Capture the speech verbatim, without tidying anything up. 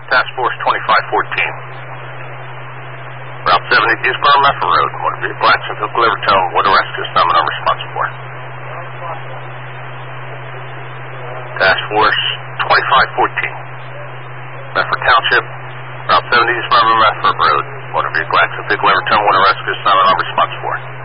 Task Force twenty-five fourteen. Route seventy, Eastbound Medford Road. Motor vehicle accident, vehicle overtone, water rescue, summon I'm responsible for. Task Force twenty-five fourteen. Medford Township, Route seventy, Eastbound Medford Road. Motor vehicle accident, vehicle overtone, water rescue, summon I'm responsible for.